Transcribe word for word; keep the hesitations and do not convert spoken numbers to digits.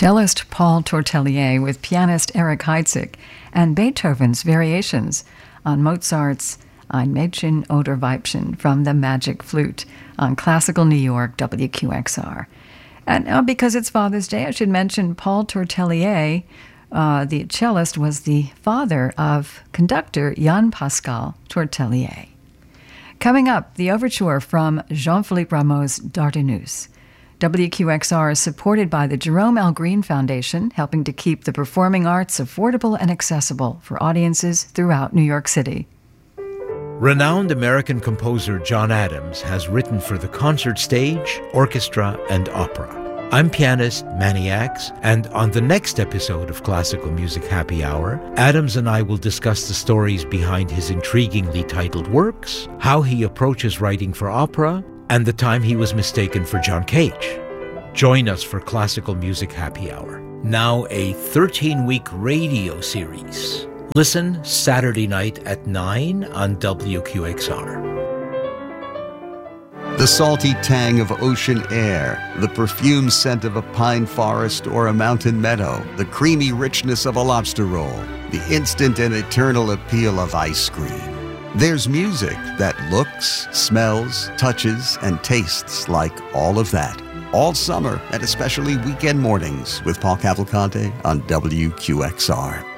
cellist Paul Tortelier with pianist Eric Heidsieck, and Beethoven's Variations on Mozart's Ein Mädchen oder Weibchen from the Magic Flute on Classical New York W Q X R. And uh, because it's Father's Day, I should mention Paul Tortelier, uh, the cellist, was the father of conductor Jan Pascal Tortelier. Coming up, the overture from Jean-Philippe Rameau's Dardanus. W Q X R is supported by the Jerome L. Green Foundation, helping to keep the performing arts affordable and accessible for audiences throughout New York City. Renowned American composer John Adams has written for the concert stage, orchestra, and opera. I'm pianist Manny Axe, and on the next episode of Classical Music Happy Hour, Adams and I will discuss the stories behind his intriguingly titled works, how he approaches writing for opera, and the time he was mistaken for John Cage. Join us for Classical Music Happy Hour, now a thirteen-week radio series. Listen Saturday night at nine on W Q X R. The salty tang of ocean air, the perfume scent of a pine forest or a mountain meadow, the creamy richness of a lobster roll, the instant and eternal appeal of ice cream. There's music that looks, smells, touches, and tastes like all of that. All summer and especially weekend mornings with Paul Cavalcante on W Q X R.